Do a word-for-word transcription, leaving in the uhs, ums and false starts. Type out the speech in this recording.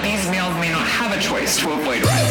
these males may not have a choice to avoid red.